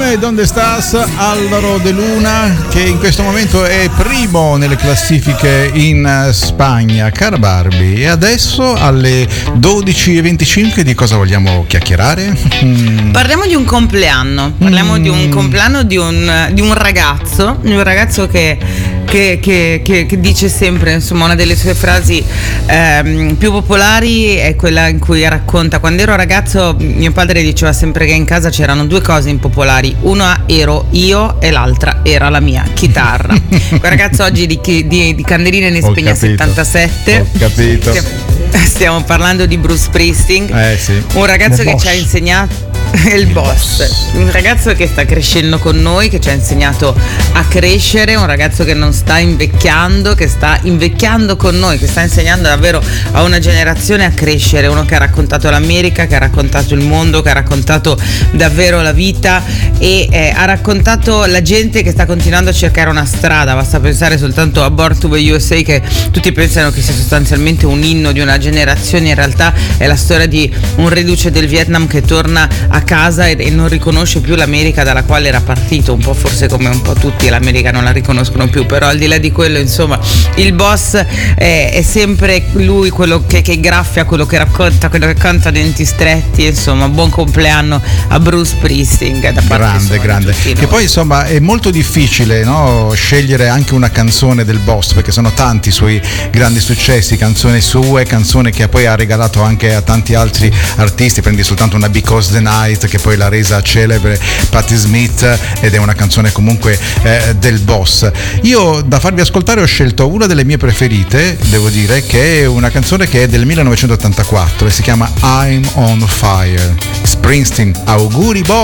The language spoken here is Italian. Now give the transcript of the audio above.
Dime donde estás, Álvaro de Luna, che in questo momento è primo nelle classifiche in Spagna. Cara Barbie, e adesso alle 12:25 di cosa vogliamo chiacchierare? Parliamo di un compleanno, di un ragazzo che dice sempre, insomma, una delle sue frasi più popolari è quella in cui racconta: quando ero ragazzo mio padre diceva sempre che in casa c'erano due cose impopolari, una ero io e l'altra era la mia chitarra. Quel ragazzo oggi di candeline ne spegne 77. Ho capito. Stiamo parlando di Bruce Springsteen, sì. Un ragazzo che boss. ci ha insegnato il boss, un ragazzo che sta crescendo con noi, che ci ha insegnato a crescere, un ragazzo che non sta invecchiando, che sta invecchiando con noi, che sta insegnando davvero a una generazione a crescere, uno che ha raccontato l'America, che ha raccontato il mondo, che ha raccontato davvero la vita e ha raccontato la gente che sta continuando a cercare una strada. Basta pensare soltanto a Born to the USA, che tutti pensano che sia sostanzialmente un inno di una generazione, in realtà è la storia di un reduce del Vietnam che torna a casa e non riconosce più l'America dalla quale era partito, un po' forse come un po' tutti l'America non la riconoscono più, però al di là di quello, insomma, il boss è sempre lui, quello che graffia, quello che racconta, quello che canta a denti stretti. Insomma, buon compleanno a Bruce Springsteen da parte grande. Che poi insomma è molto difficile, no, scegliere anche una canzone del boss, perché sono tanti i suoi grandi successi, canzoni sue, canzoni che poi ha regalato anche a tanti altri artisti. Prendi soltanto una Because the Night, che poi l'ha resa celebre Patti Smith, ed è una canzone comunque del boss. Io da farvi ascoltare ho scelto una delle mie preferite, devo dire, che è una canzone che è del 1984 e si chiama I'm on Fire. Springsteen, auguri boss!